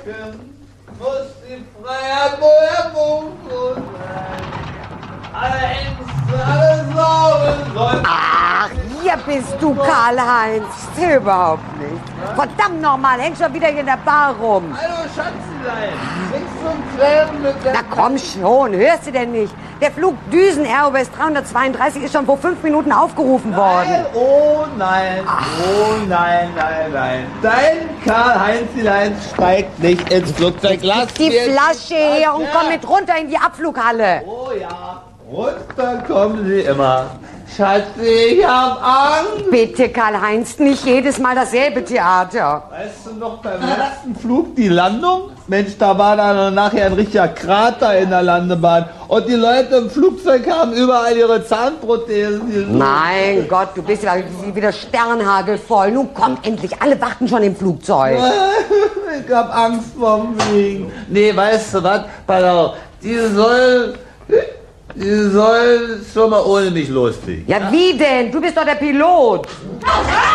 muss die Freiheit woher Mund sein. Alle Ängste, alle Sorgen sollen... Ach, hier bist du, Karl-Heinz. Ich sehe überhaupt nicht. Verdammt nochmal, hängst schon wieder hier in der Bar rum. Hallo, Schatzlein. Nichts zum Klären mit der... Na komm schon, hörst du denn nicht? Der Flug Düsen Airways 332 ist schon vor 5 Minuten aufgerufen worden. Nein, oh nein, oh nein, nein, nein. Dein Karl-Heinzilein steigt nicht ins Flugzeug. Lass Die mir Flasche her und komm mit runter in die Abflughalle. Oh ja, runter kommen Sie immer. Schatzi, ich hab Angst. Bitte, Karl-Heinz, nicht jedes Mal dasselbe Theater. Weißt du noch beim letzten Flug die Landung? Mensch, da war dann nachher ein richtiger Krater in der Landebahn. Und die Leute im Flugzeug haben überall ihre Zahnprothesen. Mein Gott, du bist ja wieder sternhagelvoll. Nun komm endlich, alle warten schon im Flugzeug. Ich hab Angst vorm Fliegen. Nee, weißt du was? Pass auf, die soll schon mal ohne mich losfliegen. Ja, wie denn? Du bist doch der Pilot.